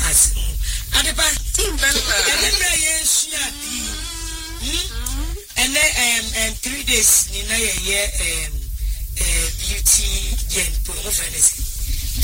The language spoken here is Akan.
as adepa yes and then 3 days ni na ye beauty gen promotion